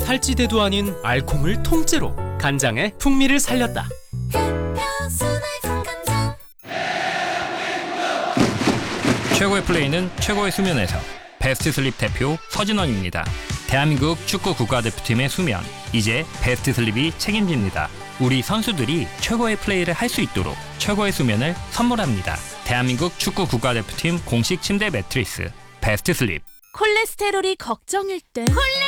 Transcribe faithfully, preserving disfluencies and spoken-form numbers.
살찌대도 아닌 알콩을 통째로 간장의 풍미를 살렸다. 최고의 플레이는 최고의 수면에서. 베스트 슬립 대표 서진원입니다. 대한민국 축구 국가대표팀의 수면, 이제 베스트 슬립이 책임집니다. 우리 선수들이 최고의 플레이를 할 수 있도록 최고의 수면을 선물합니다. 대한민국 축구 국가대표팀 공식 침대 매트리스 베스트 슬립. 콜레스테롤이 걱정일 때 콜레